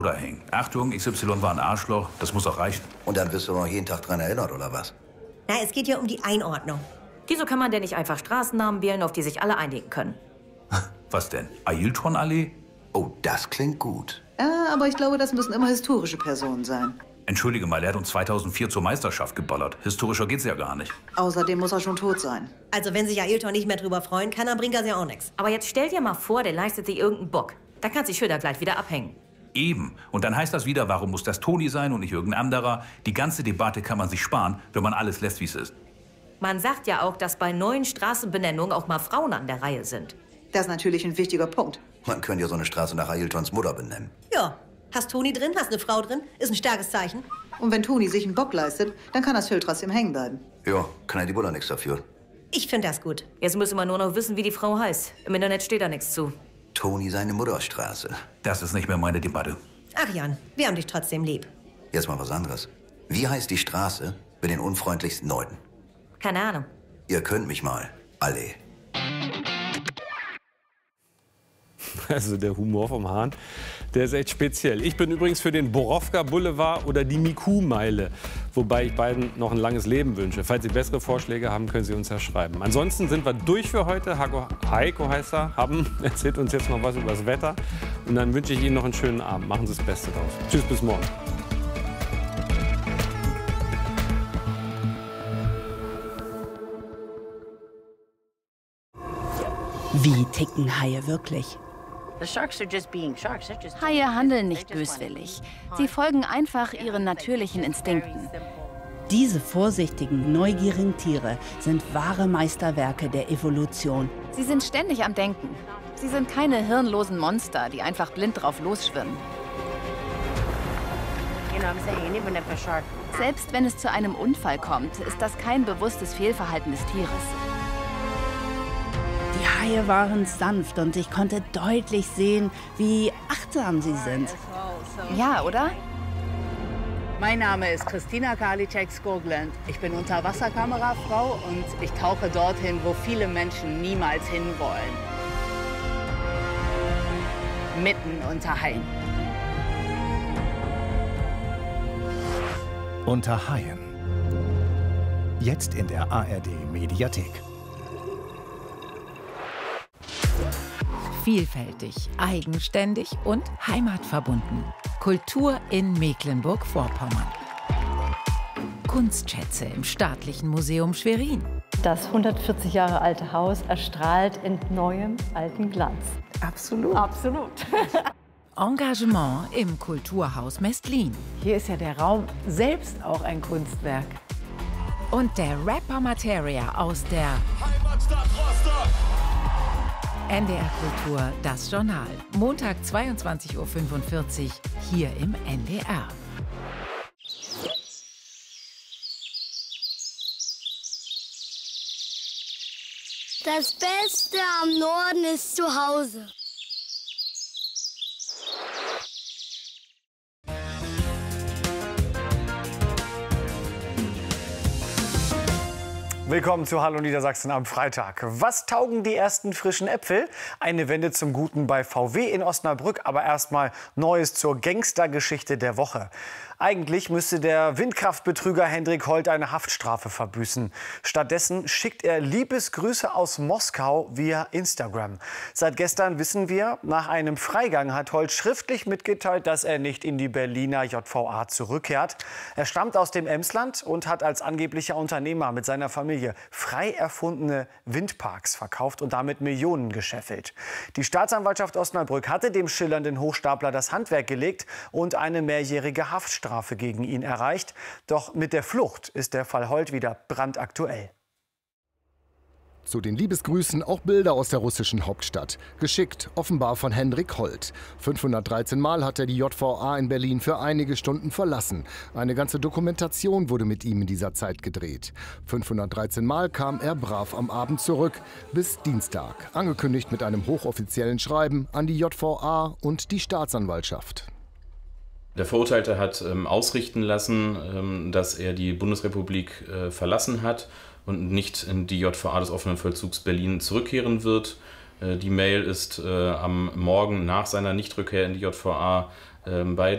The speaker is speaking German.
oder hängen. Achtung, XY war ein Arschloch, das muss auch reichen. Und dann wirst du noch jeden Tag dran erinnert, oder was? Na, es geht ja um die Einordnung. Wieso kann man denn nicht einfach Straßennamen wählen, auf die sich alle einigen können? Was denn? Ailton-Allee? Oh, das klingt gut. Ja, aber ich glaube, das müssen immer historische Personen sein. Entschuldige mal, der hat uns 2004 zur Meisterschaft geballert. Historischer geht's ja gar nicht. Außerdem muss er schon tot sein. Also wenn sich Ailton nicht mehr drüber freuen kann, dann bringt das ja auch nichts. Aber jetzt stell dir mal vor, der leistet sich irgendeinen Bock. Dann kann sich Schüller gleich wieder abhängen. Eben. Und dann heißt das wieder, warum muss das Toni sein und nicht irgendein anderer? Die ganze Debatte kann man sich sparen, wenn man alles lässt, wie es ist. Man sagt ja auch, dass bei neuen Straßenbenennungen auch mal Frauen an der Reihe sind. Das ist natürlich ein wichtiger Punkt. Man könnte ja so eine Straße nach Ailtons Mutter benennen. Ja, hast Toni drin, hast eine Frau drin, ist ein starkes Zeichen. Und wenn Toni sich einen Bock leistet, dann kann das Schild trotzdem hängen bleiben. Ja, kann ja die Buller nichts dafür. Ich finde das gut. Jetzt müssen wir nur noch wissen, wie die Frau heißt. Im Internet steht da nichts zu. Toni seine Mutterstraße. Das ist nicht mehr meine Debatte. Ach Jan, wir haben dich trotzdem lieb. Jetzt mal was anderes. Wie heißt die Straße mit den unfreundlichsten Leuten? Keine Ahnung. Ihr könnt mich mal. Allee. Also der Humor vom Hahn, der ist echt speziell. Ich bin übrigens für den Borowka Boulevard oder die Miku-Meile. Wobei ich beiden noch ein langes Leben wünsche. Falls Sie bessere Vorschläge haben, können Sie uns ja schreiben. Ansonsten sind wir durch für heute. Heiko heißt er, erzählt uns jetzt noch was über das Wetter. Und dann wünsche ich Ihnen noch einen schönen Abend. Machen Sie das Beste draus. Tschüss, bis morgen. Wie ticken Haie wirklich? Haie handeln nicht böswillig. Sie folgen einfach ihren natürlichen Instinkten. Diese vorsichtigen, neugierigen Tiere sind wahre Meisterwerke der Evolution. Sie sind ständig am Denken. Sie sind keine hirnlosen Monster, die einfach blind drauf losschwimmen. Selbst wenn es zu einem Unfall kommt, ist das kein bewusstes Fehlverhalten des Tieres. Die Haie waren sanft und ich konnte deutlich sehen, wie achtsam sie sind. Ja, oder? Mein Name ist Christina Karliczek-Skoglund. Ich bin Unterwasserkamerafrau und ich tauche dorthin, wo viele Menschen niemals hinwollen. Mitten unter Haien. Unter Haien. Jetzt in der ARD-Mediathek. Vielfältig, eigenständig und heimatverbunden. Kultur in Mecklenburg-Vorpommern. Kunstschätze im Staatlichen Museum Schwerin. Das 140 Jahre alte Haus erstrahlt in neuem alten Glanz. Absolut. Absolut. Engagement im Kulturhaus Mestlin. Hier ist ja der Raum selbst auch ein Kunstwerk. Und der Rapper Materia aus der Heimatstadt Rostock. NDR Kultur, das Journal. Montag 22:45 Uhr hier im NDR. Das Beste am Norden ist zu Hause. Willkommen zu Hallo Niedersachsen am Freitag. Was taugen die ersten frischen Äpfel? Eine Wende zum Guten bei VW in Osnabrück, aber erstmal Neues zur Gangstergeschichte der Woche. Eigentlich müsste der Windkraftbetrüger Hendrik Holt eine Haftstrafe verbüßen. Stattdessen schickt er Liebesgrüße aus Moskau via Instagram. Seit gestern wissen wir, nach einem Freigang hat Holt schriftlich mitgeteilt, dass er nicht in die Berliner JVA zurückkehrt. Er stammt aus dem Emsland und hat als angeblicher Unternehmer mit seiner Familie frei erfundene Windparks verkauft und damit Millionen gescheffelt. Die Staatsanwaltschaft Osnabrück hatte dem schillernden Hochstapler das Handwerk gelegt und eine mehrjährige Haftstrafe gegen ihn erreicht. Doch mit der Flucht ist der Fall Holt wieder brandaktuell. Zu den Liebesgrüßen auch Bilder aus der russischen Hauptstadt. Geschickt, offenbar von Hendrik Holt. 513 Mal hat er die JVA in Berlin für einige Stunden verlassen. Eine ganze Dokumentation wurde mit ihm in dieser Zeit gedreht. 513 Mal kam er brav am Abend zurück, bis Dienstag. Angekündigt mit einem hochoffiziellen Schreiben an die JVA und die Staatsanwaltschaft. Der Verurteilte hat ausrichten lassen, dass er die Bundesrepublik verlassen hat und nicht in die JVA des offenen Vollzugs Berlin zurückkehren wird. Die Mail ist am Morgen nach seiner Nichtrückkehr in die JVA bei